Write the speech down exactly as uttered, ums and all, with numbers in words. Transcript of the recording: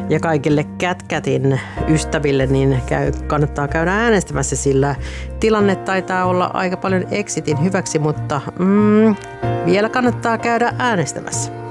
Ja kaikille CatCatin ystäville niin käy, kannattaa käydä äänestämässä, sillä tilanne taitaa olla aika paljon Exitin hyväksi, mutta mm, vielä kannattaa käydä äänestämässä.